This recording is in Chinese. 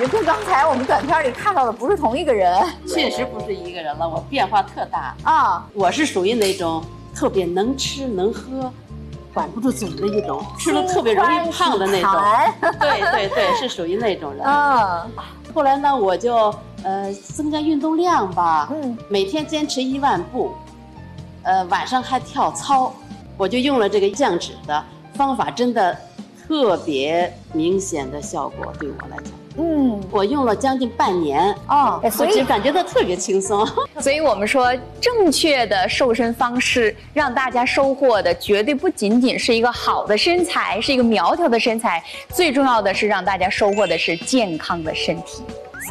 觉跟刚才我们短片里看到的不是同一个人。 确实不是一个人了，我变化特大啊！ 我是属于那种特别能吃能喝，管不住嘴的一种，吃的特别容易胖的那种。对，是属于那种人。后来呢，我就增加运动量吧，每天坚持1万步，晚上还跳操，我就用了这个降脂的方法，真的特别明显的效果，对我来讲。我用了将近半年所以感觉到特别轻松。 所以我们说，正确的瘦身方式让大家收获的绝对不仅仅是一个好的身材，是一个苗条的身材，最重要的是让大家收获的是健康的身体。